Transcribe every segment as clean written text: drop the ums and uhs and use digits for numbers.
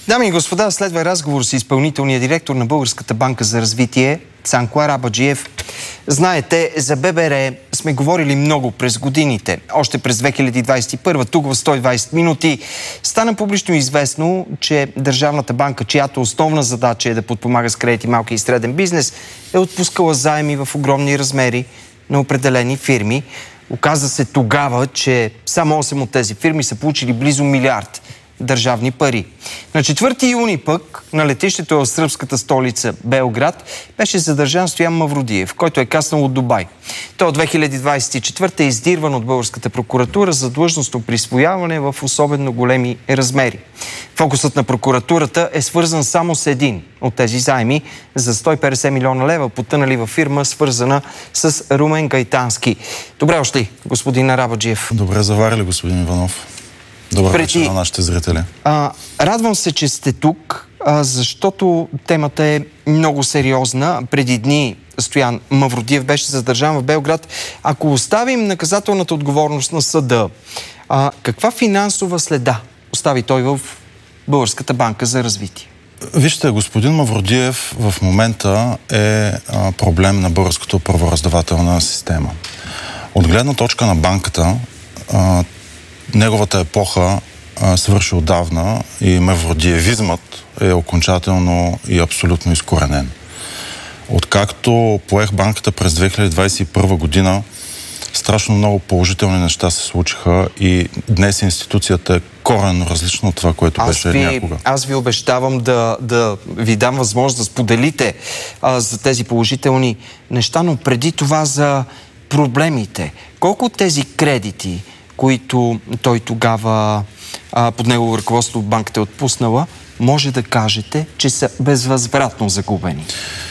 Дами и господа, следва разговор с изпълнителния директор на Българската банка за развитие Цанко Арабаджиев. Знаете, за ББР сме говорили много през годините. Още през 2021, тук в 120 минути, стана публично известно, че Държавната банка, чиято основна задача е да подпомага с кредити малки и среден бизнес, е отпускала заеми в огромни размери на определени фирми. Оказа се тогава, че само 8 от тези фирми са получили близо милиард държавни пари. На 4 юни пък на летището в сръбската столица Белград беше задържан Стоян Мавродиев, който е каснал от Дубай. Той от 2024 е издирван от българската прокуратура за длъжностно присвояване в особено големи размери. Фокусът на прокуратурата е свързан само с един от тези заеми за 150 милиона лева, потънали във фирма, свързана с Румен Гайтански. Добре дошли, господин Арабаджиев. Добре заварили, господин Иванов. Добър вечер на нашите зрители. Радвам се, че сте тук, защото темата е много сериозна. Преди дни Стоян Мавродиев беше задържан в Белград. Ако оставим наказателната отговорност на съда, каква финансова следа остави той в Българската банка за развитие? Вижте, господин Мавродиев в момента е проблем на българската правораздавателна система. От гледна точка на банката, неговата епоха свърши отдавна и мавродиевизмът е окончателно и абсолютно изкоренен. Откакто поех банката през 2021 година, страшно много положителни неща се случиха и днес институцията е коренно различна от това, което беше някога. Аз ви обещавам да ви дам възможност да споделите за тези положителни неща, но преди това за проблемите. Колко от тези кредити, които той тогава под негово ръководство банката е отпуснала, може да кажете, че са безвъзвратно загубени?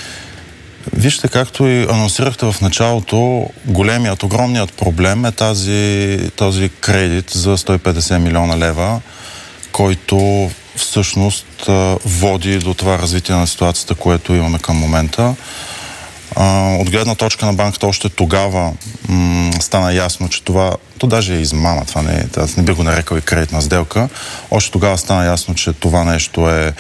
Вижте, както и анонсирахте в началото, огромният проблем е този кредит за 150 милиона лева, който всъщност води до това развитие на ситуацията, което имаме към момента. От гледна точка на банката още тогава стана ясно, че то даже е измама, аз не би го нарекал и кредитна сделка. Още тогава стана ясно, че това нещо е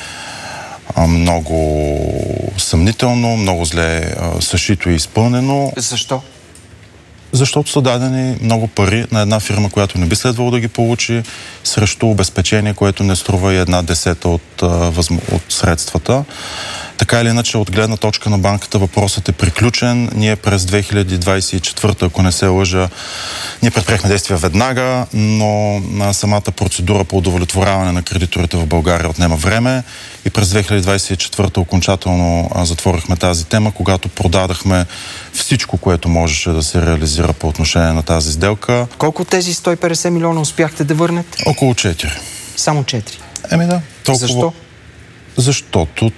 много съмнително, много зле съшито и изпълнено. Защо? Защото са дадени много пари на една фирма, която не би следвало да ги получи, срещу обезпечение, което не струва и 1/10 от средствата. Така или иначе, от гледна точка на банката въпросът е приключен. Ние през 2024, ако не се лъжа, ние предприехме действия веднага, но самата процедура по удовлетворяване на кредиторите в България отнема време и през 2024 окончателно затворихме тази тема, когато продадахме всичко, което можеше да се реализира по отношение на тази сделка. Колко тези 150 милиона успяхте да върнете? Около 4. Само 4? Да. Толкова... Защо? Защото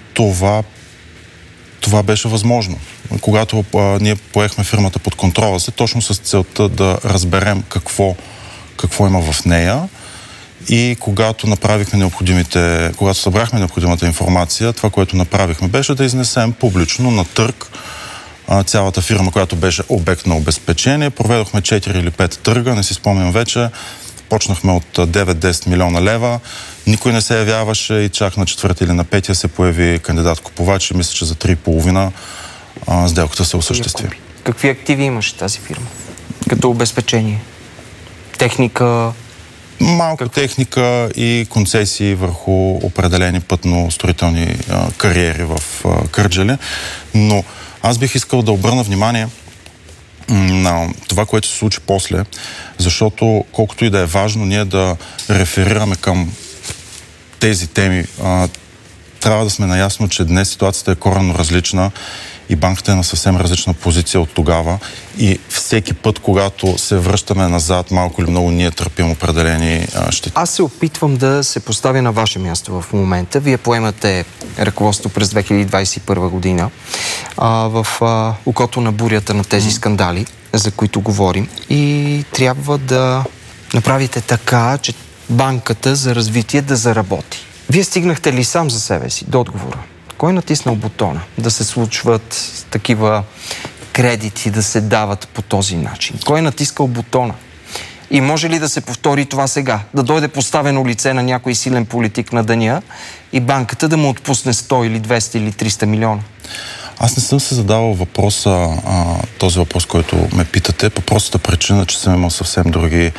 това беше възможно. Когато ние поехме фирмата под контрола си, точно с целта да разберем какво има в нея, и когато събрахме необходимата информация, това, което направихме, беше да изнесем публично на търг цялата фирма, която беше обект на обезпечение. Проведохме 4 или 5 търга, не си спомням вече. Почнахме от 9-10 милиона лева. Никой не се явяваше и чак на 4 или на 5 се появи кандидат-купувач и мисля, че за 3,5 сделката се осъществи. Какви активи имаше тази фирма? Като обезпечение? Техника? Малка техника и концесии върху определени пътно-строителни кариери в Кърджали. Но аз бих искал да обърна внимание на това, което се случи после, защото колкото и да е важно ние да реферираме към тези теми, трябва да сме наясно, че днес ситуацията е коренно различна и банката е на съвсем различна позиция от тогава и всеки път, когато се връщаме назад, малко или много ние търпим определени щети. Аз се опитвам да се поставя на ваше място в момента. Вие поемате ръководство през 2021 година в окото на бурята на тези скандали, за които говорим, и трябва да направите така, че банката за развитие да заработи. Вие стигнахте ли сам за себе си до отговора? Кой натиснал бутона да се случват такива кредити, да се дават по този начин? Кой е натискал бутона? И може ли да се повтори това сега? Да дойде поставено лице на някой силен политик на деня и банката да му отпусне 100 или 200 или 300 милиона? Аз не съм се задавал този въпрос, който ме питате, по простата причина, че съм имал съвсем други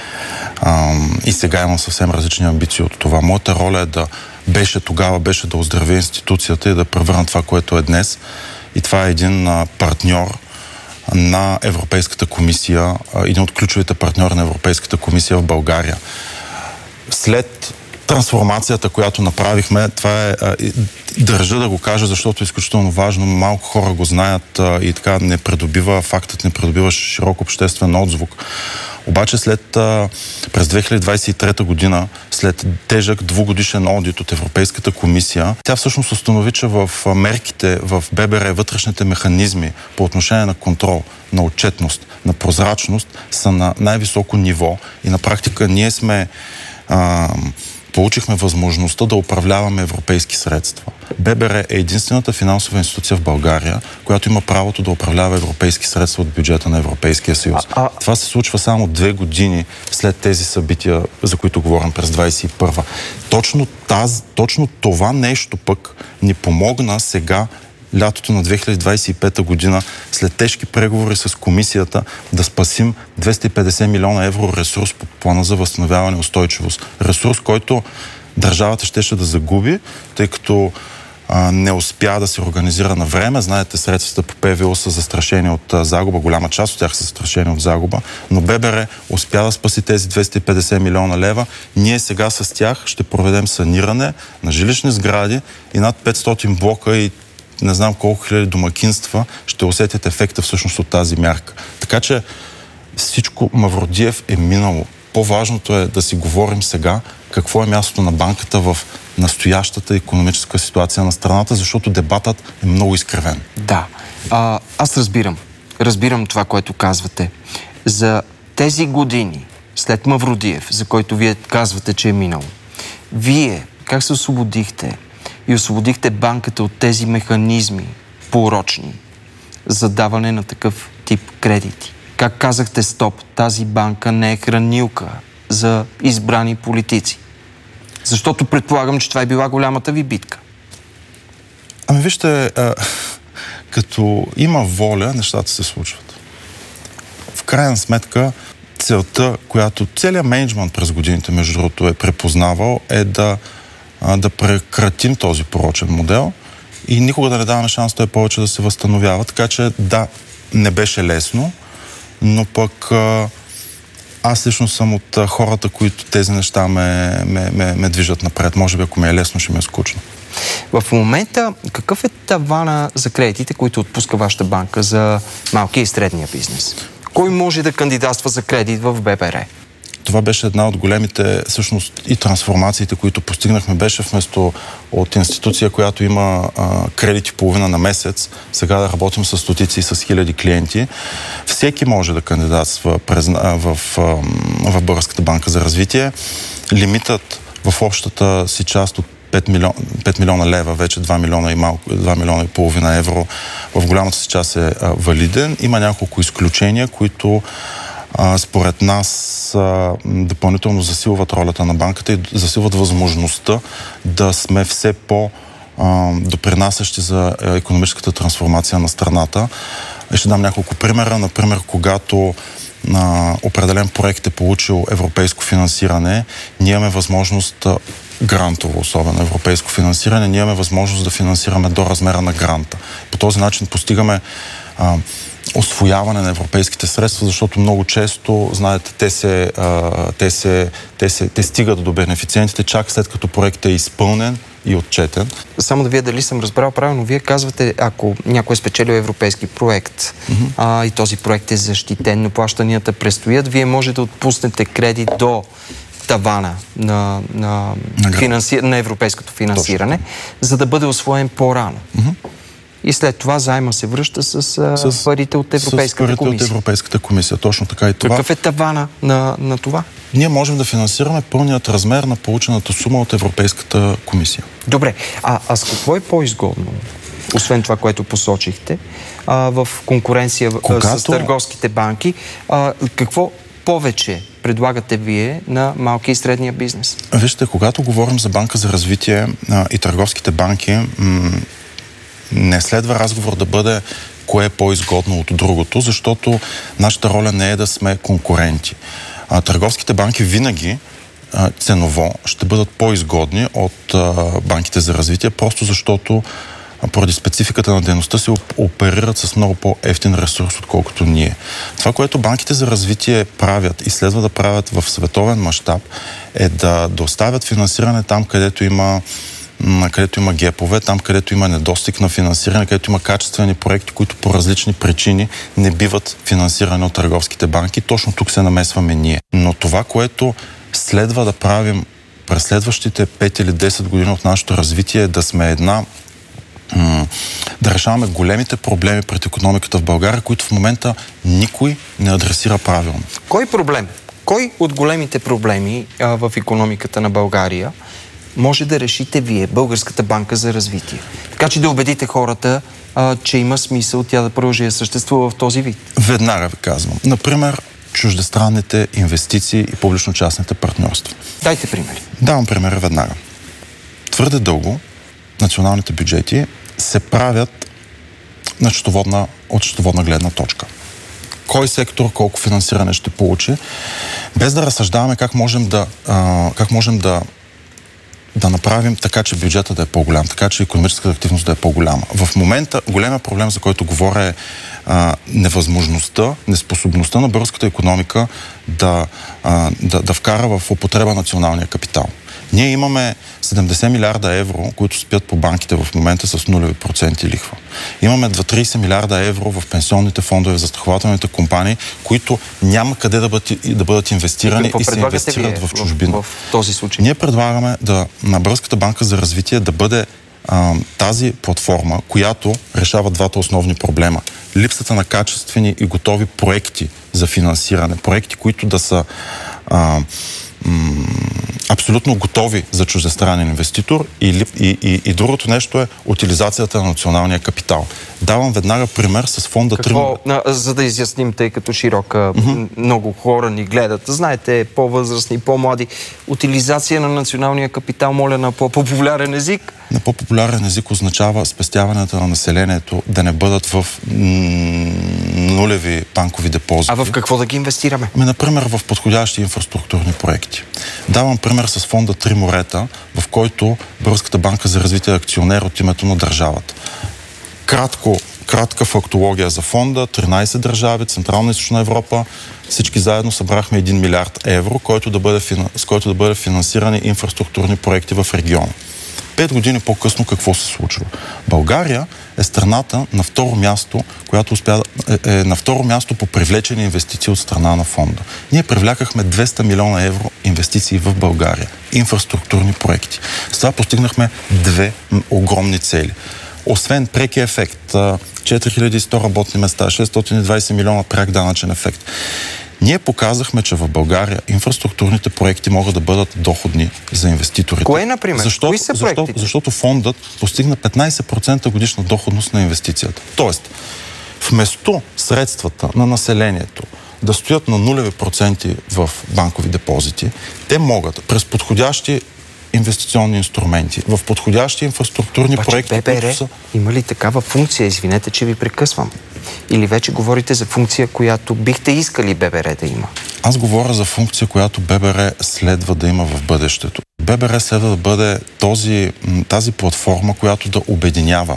и сега имам съвсем различни амбиции от това. Моята роля тогава беше да оздравя институцията и да превърна това, което е днес. И това е един партньор на Европейската комисия, един от ключовите партньори на Европейската комисия в България. След трансформацията, която направихме, това е, държа да го кажа, защото е изключително важно, малко хора го знаят и така фактът не придобива широк обществен отзвук. Обаче през 2023 година, след тежък двугодишен одит от Европейската комисия, тя всъщност установи, че в мерките в ББР, вътрешните механизми по отношение на контрол, на отчетност, на прозрачност са на най-високо ниво и на практика ние получихме възможността да управляваме европейски средства. ББР е единствената финансова институция в България, която има правото да управлява европейски средства от бюджета на Европейския съюз. Това се случва само 2 години след тези събития, за които говорим през 2021. Точно това нещо пък ни помогна сега, лятото на 2025 година, след тежки преговори с комисията, да спасим 250 милиона евро ресурс по плана за възстановяване и устойчивост. Ресурс, който държавата щеше да загуби, тъй като не успя да се организира на време. Знаете, средствата по ПВО са застрашени от загуба, голяма част от тях са застрашени от загуба, но ББР успя да спаси тези 250 милиона лева. Ние сега с тях ще проведем саниране на жилищни сгради и над 500 блока и не знам колко хиляди домакинства ще усетят ефекта всъщност от тази мярка. Така че всичко Мавродиев е минало. По-важното е да си говорим сега какво е мястото на банката в настоящата икономическа ситуация на страната, защото дебатът е много изкривен. Да. Аз разбирам това, което казвате. За тези години след Мавродиев, за който вие казвате, че е минало, вие как се освободихте и освободихте банката от тези механизми порочни за даване на такъв тип кредити? Как казахте стоп, тази банка не е хранилка за избрани политици? Защото предполагам, че това е била голямата ви битка. Ами вижте, като има воля, нещата се случват. В крайна сметка, целта, която целият мениджмънт през годините, между другото, е препознавал, е да прекратим този порочен модел и никога да не даваме шанс той повече да се възстановява. Така че да, не беше лесно, но пък аз лично съм от хората, които тези неща ме движат напред. Може би ако ми е лесно, ще ми е скучно. В момента какъв е тавана за кредитите, които отпуска вашата банка за малкия и средния бизнес? Кой може да кандидатства за кредит в ББР? Това беше една от големите, всъщност и трансформациите, които постигнахме, беше вместо от институция, която има кредити половина на месец, сега да работим с стотици и с хиляди клиенти. Всеки може да кандидатства в Българската банка за развитие. Лимитът в общата си част от 5 милиона лева, вече 2 милиона и половина евро, в голямата си част е валиден. Има няколко изключения, които според нас допълнително засилват ролята на банката и засилват възможността да сме все по-допринасящи за икономическата трансформация на страната. Ще дам няколко примера. Например, когато определен проект е получил европейско финансиране, ние имаме възможност, грантово особено европейско финансиране, ние имаме възможност да финансираме до размера на гранта. По този начин постигаме усвояване на европейските средства, защото много често, знаете, те стигат до бенефициентите чак след като проектът е изпълнен и отчетен. Само да вие дали съм разбрал правилно, вие казвате, ако някой е спечелил европейски проект и този проект е защитен, но плащанията предстоят, вие може да отпуснете кредит до тавана на европейското финансиране, за да бъде усвоен по-рано. И след това заема се връща с парите от Европейската комисия. От Европейската комисия, точно така и това. Какъв е тавана на това? Ние можем да финансираме пълният размер на получената сума от Европейската комисия. Добре, а с какво е по-изгодно, освен това, което посочихте, в конкуренция с търговските банки, какво повече предлагате вие на малки и средния бизнес? Вижте, когато говорим за банка за развитие и търговските банки, не следва разговор да бъде кое е по-изгодно от другото, защото нашата роля не е да сме конкуренти. Търговските банки винаги ценово ще бъдат по-изгодни от банките за развитие, просто защото поради спецификата на дейността си оперират с много по-евтин ресурс, отколкото ние. Това, което банките за развитие правят и следва да правят в световен мащаб, е да доставят финансиране там, където има гепове, там, където има недостиг на финансиране, където има качествени проекти, които по различни причини не биват финансирани от търговските банки. Точно тук се намесваме ние. Но това, което следва да правим през следващите 5 или 10 години от нашето развитие, е да сме да решаваме големите проблеми пред икономиката в България, които в момента никой не адресира правилно. Кой проблем? Кой от големите проблеми в икономиката на България може да решите вие, Българската банка за развитие? Така че да убедите хората, че има смисъл тя да продължи да съществува в този вид. Веднага ви казвам. Например, чуждестранните инвестиции и публично-частните партньорства. Дайте примери. Давам пример веднага. Твърде дълго националните бюджети се правят от счетоводна гледна точка. Кой сектор колко финансиране ще получи, без да разсъждаваме как можем да направим така, че бюджета да е по-голям, така, че икономическата активност да е по-голяма. В момента големия проблем, за който говоря, е невъзможността, неспособността на българската икономика да вкара в употреба националния капитал. Ние имаме 70 милиарда евро, които спят по банките в момента с 0% лихва. Имаме 30 милиарда евро в пенсионните фондове, застрахователните компании, които няма къде да бъдат инвестирани и се инвестират в чужбина. В този случай? Ние предлагаме на Българската банка за развитие да бъде тази платформа, която решава двата основни проблема. Липсата на качествени и готови проекти за финансиране. Проекти, които да са абсолютно готови за чуждестранен инвеститор и другото нещо е утилизацията на националния капитал. Давам веднага пример с фонда... За да изясним, тъй като широка много хора ни гледат. Знаете, по-възрастни, по-млади. Утилизация на националния капитал, моля на по-популярен език? На по-популярен език означава спестяването на населението да не бъдат в нулеви банкови депозити. А в какво да ги инвестираме? Например, в подходящи инфраструктурни проекти. Давам пример с фонда Три морета, в който Българската банка за развитие е акционер от името на държавата. Кратка фактология за фонда. 13 държави, Централна и Източна Европа. Всички заедно събрахме 1 милиард евро, с който да бъде финансирани инфраструктурни проекти в региона. 5 години по-късно какво се случва? България е страната на второ място, която е на второ място по привлечени инвестиции от страна на фонда. Ние привлякахме 200 милиона евро инвестиции в България. Инфраструктурни проекти. С това постигнахме две огромни цели. Освен преки ефект, 4100 работни места, 620 милиона пряк данъчен ефект. Ние показахме, че в България инфраструктурните проекти могат да бъдат доходни за инвеститорите. Кое, например? Кои са проектите? Защото фондът постигна 15% годишна доходност на инвестицията. Тоест, вместо средствата на населението да стоят на нулеви проценти в банкови депозити, те могат през подходящи инвестиционни инструменти, в подходящи инфраструктурни проекти. ББР има ли такава функция? Извинете, че ви прекъсвам. Или вече говорите за функция, която бихте искали ББР да има? Аз говоря за функция, която ББР следва да има в бъдещето. ББР следва да бъде тази платформа, която да обединява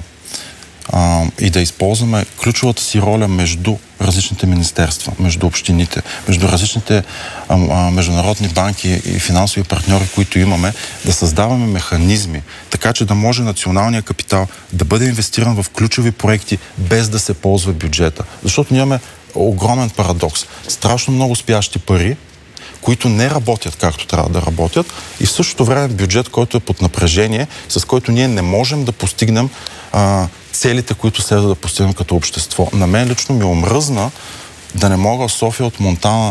и да използваме ключовата си роля между различните министерства, между общините, между различните международни банки и финансови партньори, които имаме, да създаваме механизми, така че да може националният капитал да бъде инвестиран в ключови проекти, без да се ползва бюджета. Защото ние имаме огромен парадокс. Страшно много спящи пари, които не работят както трябва да работят, и в същото време бюджет, който е под напрежение, с който ние не можем да постигнем целите, които следва да постигнем като общество. На мен лично ми омръзна да не мога София от Монтана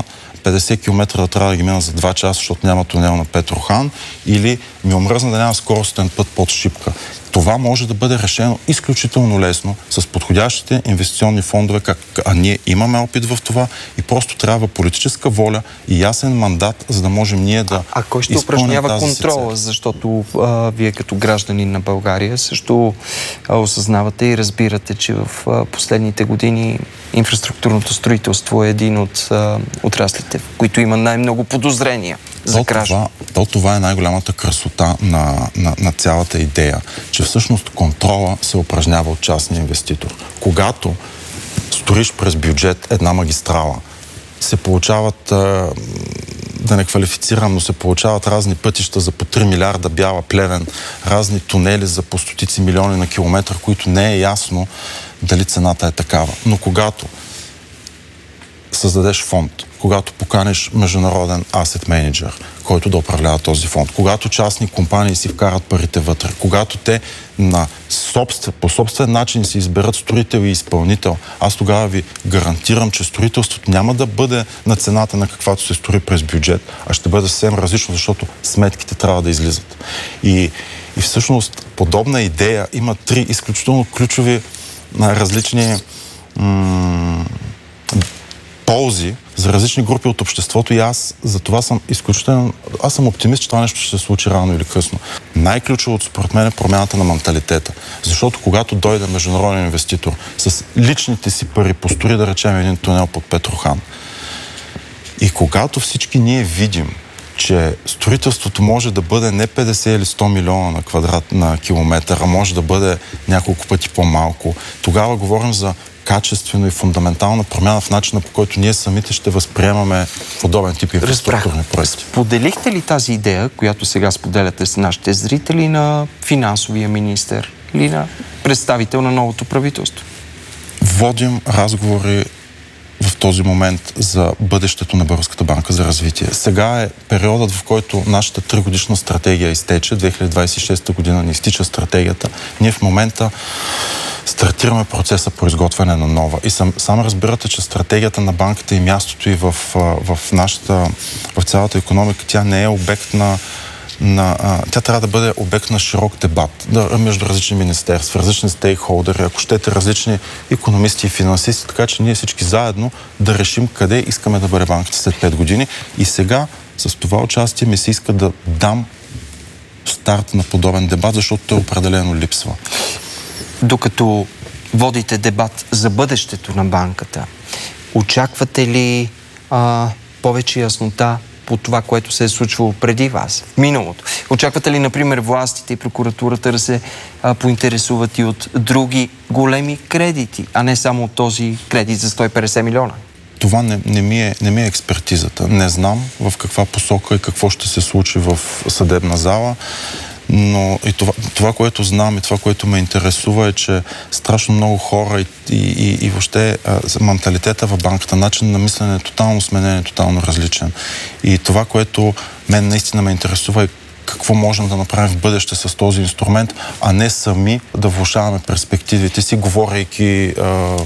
50 км да трябва да ги мина за 2 часа, защото няма тунел на Петрохан, или ми омръзна да няма скоростен път под Шипка. Това може да бъде решено изключително лесно с подходящите инвестиционни фондове, а ние имаме опит в това и просто трябва политическа воля и ясен мандат, за да можем ние да А кой ще упражнява контрола? Защото вие като граждани на България също осъзнавате и разбирате, че в последните години инфраструктурното строителство е един от отраслите, в които има най-много подозрения за кражба. Това е най-голямата красота на цялата идея, че всъщност контрола се упражнява от частния инвеститор. Когато строиш през бюджет една магистрала, се получават, да не квалифицирам, но се получават разни пътища за по 3 милиарда Бяла Плевен, разни тунели за по стотици милиони на километър, които не е ясно дали цената е такава. Но когато създадеш фонд, когато поканиш международен асет менеджер, който да управлява този фонд, когато частни компании си вкарат парите вътре, когато те по собствен начин си изберат строител и изпълнител, аз тогава ви гарантирам, че строителството няма да бъде на цената на каквато се строи през бюджет, а ще бъде съвсем различно, защото сметките трябва да излизат. И всъщност подобна идея има 3 изключително ключови различни ползи за различни групи от обществото и аз за това съм изключително... Аз съм оптимист, че това нещо ще се случи рано или късно. Най-ключовото според мен е промяната на менталитета. Защото когато дойде международен инвеститор с личните си пари, построи да речем един тунел под Петрохан, и когато всички ние видим, че строителството може да бъде не 50 или 100 милиона на километър, а може да бъде няколко пъти по-малко, тогава говорим за качествено и фундаментална промяна в начина, по който ние самите ще възприемаме подобен тип инфраструктурни проекти. Споделихте ли тази идея, която сега споделяте с нашите зрители, на финансовия министър или на представител на новото правителство? Водим разговори в този момент за бъдещето на Българската банка за развитие. Сега е периодът, в който нашата 3-годишна стратегия изтече. 2026 година ни изтича стратегията. Ние в момента стартираме процеса по изготвяне на нова. И сам разбирате, че стратегията на банката и мястото и в цялата икономика, тя не е обект тя трябва да бъде обект на широк дебат между различни министерства, различни стейкхолдери, ако щете различни икономисти и финансисти, така че ние всички заедно да решим къде искаме да бъде банката след 5 години. И сега с това участие ми се иска да дам старт на подобен дебат, защото той определено липсва. Докато водите дебат за бъдещето на банката, очаквате ли повече яснота по това, което се е случвало преди вас, в миналото? Очаквате ли, например, властите и прокуратурата да се поинтересуват и от други големи кредити, а не само от този кредит за 150 милиона? Това не ми е експертизата. Не знам в каква посока и какво ще се случи в съдебна зала. Но и това, което знам и това, което ме интересува е, че страшно много хора и въобще менталитета в банката, начин на мислене е тотално сменен, тотално различен. И това, което мен наистина ме интересува е какво можем да направим в бъдеще с този инструмент, а не сами да влошаваме перспективите си, говорейки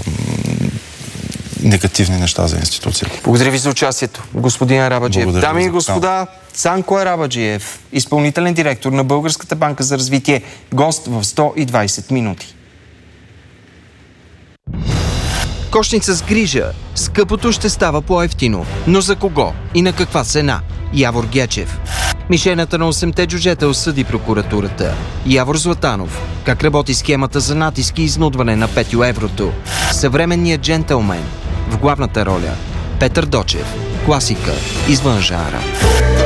негативни неща за институцията. Благодаря ви за участието, господин Арабаджиев. Дами и господа, Цанко Арабаджиев, изпълнителен директор на Българската банка за развитие, гост в 120 минути. Кошница с грижа. Скъпото ще става по-евтино. Но за кого и на каква цена? Явор Гечев. Мишената на 8-те джуджета осъди прокуратурата. Явор Златанов. Как работи схемата за натиск и изнудване на 5 еврото? Съвременният джентълмен. В главната роля Петър Дочев. Класика извън жанра.